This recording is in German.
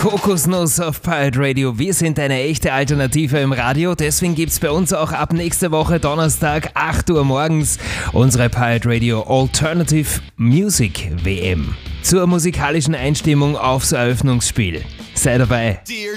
Kokosnuss auf Pirate Radio. Wir sind eine echte Alternative im Radio. Deswegen gibt es bei uns auch ab nächster Woche Donnerstag 8 Uhr morgens unsere Pirate Radio Alternative Music WM zur musikalischen Einstimmung aufs Eröffnungsspiel. Sei dabei. Dear